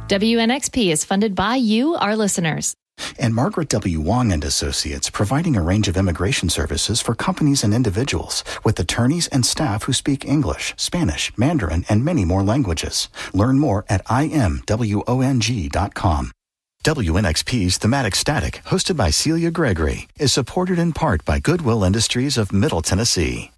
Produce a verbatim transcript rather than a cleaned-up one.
W N X P is funded by you, our listeners. And Margaret W. Wong and Associates, providing a range of immigration services for companies and individuals with attorneys and staff who speak English, Spanish, Mandarin, and many more languages. Learn more at I M wong dot com. W N X P's Thematic Static, hosted by Celia Gregory, is supported in part by Goodwill Industries of Middle Tennessee.